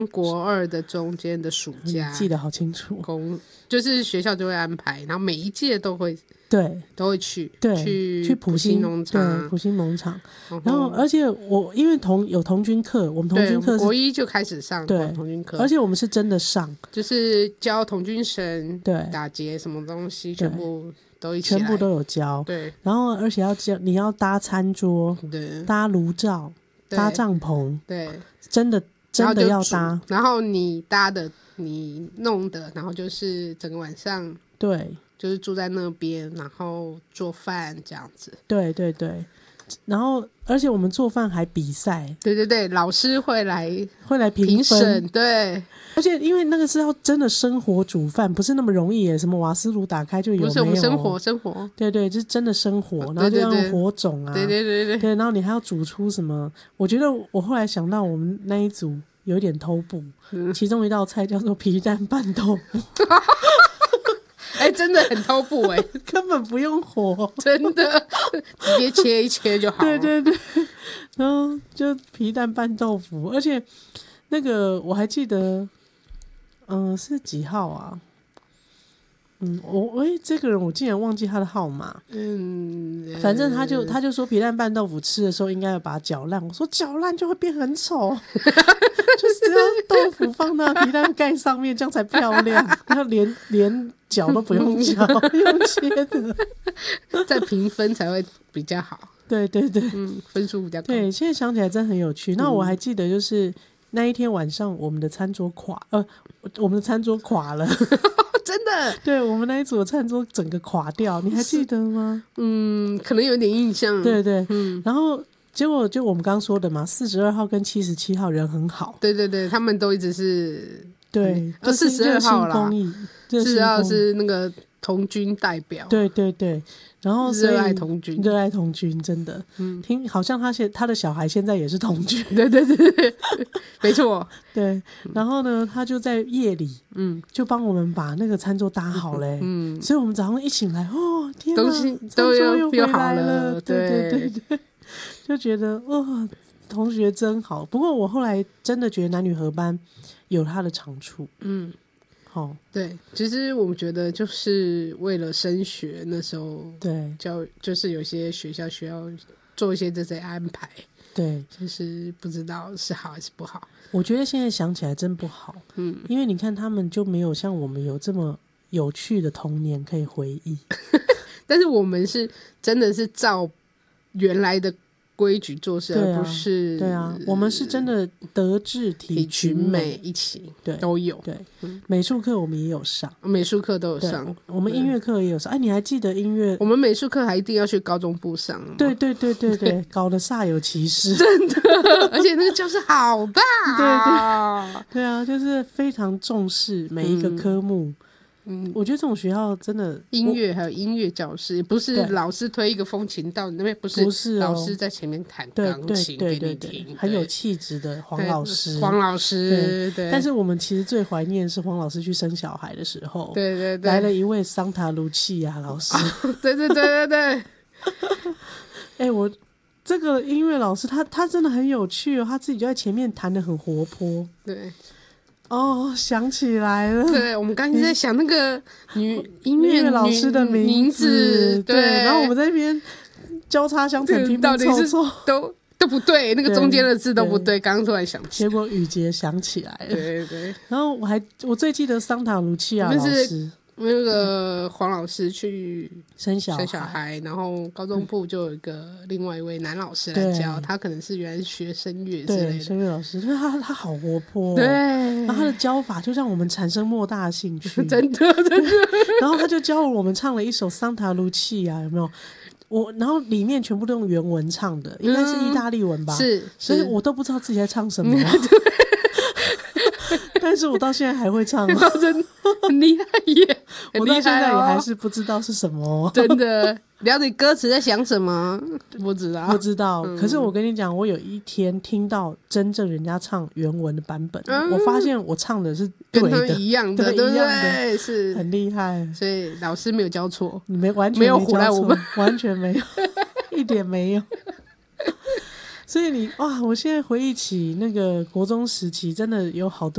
国2的中间的暑假， 记得好清楚。 就是学校就会安排，然后每一届都会去， 对，去埔心农场， 对，埔心农场。然后而且我因为有童军课，我们童军课国1就开始上童军课， 而且我们是真的上， 就是教童军绳、 对， 打结什么东西，全部都一起全部都有教。 对， 然后而且你要搭餐桌， 对， 搭炉灶，搭帐篷， 对， 真的要搭。 然后你搭的，你弄的，然后就是整个晚上， 对， 就是住在那边，然后做饭这样子。 对对对，然后而且我们做饭还比赛。 对对对，老师会来评审。 对， 而且因为那个是要真的生活煮饭，不是那么容易耶，什么瓦斯炉打开就有， 不是我们生活。 对对，就是真的生活，然后就要用火种啊， 对， 然后你还要煮出什么？我觉得我后来想到我们那一组有一点偷步，其中一道菜叫做皮蛋拌豆腐。 真的很偷步根本不用火， 真的直接切一切就好了。 对对对，然后就皮蛋拌豆腐，而且那个我还记得，是几号啊？这个人我竟然忘记他的号码。反正他就说皮蛋拌豆腐吃的时候应该要把它搅烂。我说搅烂就会变很丑，就是只要豆腐放到皮蛋盖上面，这样才漂亮。然后连搅都不用搅，用切的， 再平分才会比较好。 对对对， 分数比较高。 对，现在想起来真的很有趣。那我还记得就是那一天晚上我们的餐桌垮了。 真的， 对，我们那一组的餐桌整个垮掉，你还记得吗？ 可能有点印象。 对对，然后结果就我们刚说的嘛，42号跟77号人很好。 对对对，他们都一直是对 ，42号啦 ，42 号是那个童军代表。 对对对，然后热爱童军， 真的，好像他的小孩现在也是童军。 对对对对，没错。 对，然后呢，他就在夜里，就帮我们把那个餐桌搭好嘞。所以我们早上一醒来，天哪， 东西都又好了。 对对对对，就觉得同学真好。不过我后来真的觉得男女合班有它的长处。 对，其实我们觉得就是为了升学，那时候对就是有些学校需要做一些这些安排。 对， 就是不知道是好还是不好。 我觉得现在想起来真不好。因为你看他们就没有像我们有这么有趣的童年可以回忆。 但是我们是真的是照原来的规矩做事，而不是对啊，我们是真的德智体群美一起都有。 对，美术课我们也有上， 美术课都有上， 我们音乐课也有上。你还记得音乐？ 我们美术课还一定要去高中部上。 对对对对对，搞得煞有其事， 真的，而且那个教室好大。 对对啊，就是非常重视每一个科目。我觉得这种学校真的音乐还有音乐教室，不是老师推一个风琴到你那边，不是老师在前面弹钢琴给你听， 很有气质的黄老师。对， 但是我们其实最怀念是黄老师去生小孩的时候， 对对对， 来了一位桑塔卢契亚老师。 对对对对对。我这个音乐老师他真的很有趣哦，他自己就在前面弹得很活泼。 对。 想起来了。 对，我们刚才在想那个音乐老师的名字。对，然后我们在那边交叉相乘，拼拼凑凑， 都不对，那个中间的字都不对。刚刚突然想起， 结果雨杰想起来了。 对对。 然后我最记得桑塔卢契亚老师。 那个黄老师去生小孩，然后高中部就有另外一位男老师来教，他可能是原来学声乐之类的。 声乐老师，就是他好活泼。 对， 然后他的教法就让我们产生莫大的兴趣。 真的。 然后他就教我们唱了一首桑塔卢契亚，有没有？然后里面全部都用原文唱的，应该是意大利文吧？ 是， 所以我都不知道自己在唱什么。但是我到现在还会唱。 真的很厉害耶！ 我到现在也还是不知道是什么。 真的，了解歌词在想什么？不知道。 可是我跟你讲，我有一天听到真正人家唱原文的版本，我发现我唱的是对的， 跟他一样的，对不对？是很厉害。 所以老师没有教错， 完全没有唬赖我们， 完全没有，一点没有。所以我现在回忆起那个国中时期，真的有好多。